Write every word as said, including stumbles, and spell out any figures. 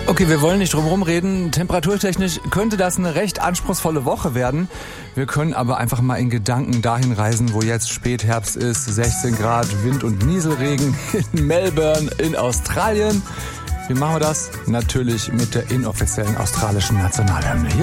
Okay, wir wollen nicht drum herum reden. Temperaturtechnisch könnte das eine recht anspruchsvolle Woche werden. Wir können aber einfach mal in Gedanken dahin reisen, wo jetzt Spätherbst ist, sechzehn Grad, Wind und Nieselregen in Melbourne in Australien. Wie machen wir das? Natürlich mit der inoffiziellen australischen Nationalhymne.